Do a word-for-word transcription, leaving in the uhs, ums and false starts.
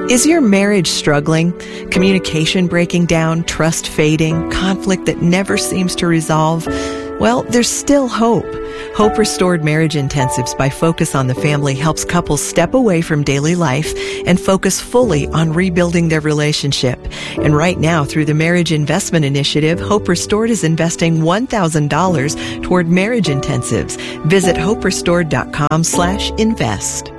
Is your marriage struggling? Communication breaking down, trust fading, conflict that never seems to resolve? Well, there's still hope. Hope Restored Marriage Intensives by Focus on the Family helps couples step away from daily life and focus fully on rebuilding their relationship. And right now, through the Marriage Investment Initiative, Hope Restored is investing one thousand dollars toward marriage intensives. Visit hope restored dot com slash invest.